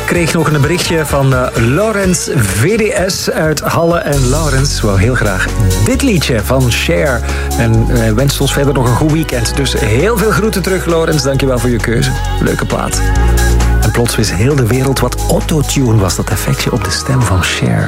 kreeg nog een berichtje van Laurens VDS uit Halle. En Laurens wou heel graag dit liedje van Cher. En wenst ons verder nog een goed weekend. Dus heel veel groeten terug, Laurens. Dankjewel voor je keuze. Leuke plaat. En plots wist heel de wereld wat autotune was. Dat effectje op de stem van Cher.